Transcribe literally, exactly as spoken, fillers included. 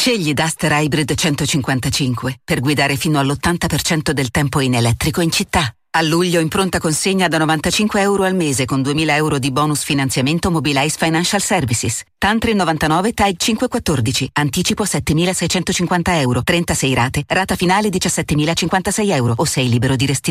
Scegli Duster Hybrid centocinquantacinque per guidare fino all'ottanta per cento del tempo in elettrico in città. A luglio in pronta consegna da novantacinque euro al mese con duemila euro di bonus finanziamento Mobilize Financial Services. Tantri novantanove Type cinquecentoquattordici. Anticipo settemilaseicentocinquanta euro. trentasei rate. Rata finale diciassettemilacinquantasei euro. O sei libero di restituire.